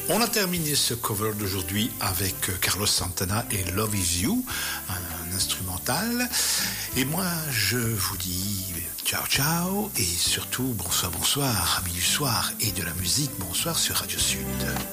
On a terminé ce cover d'aujourd'hui avec Carlos Santana et Love Is You, un instrumental. Et moi, je vous dis ciao ciao et surtout bonsoir, bonsoir, amis du soir et de la musique, bonsoir sur Radio Sud.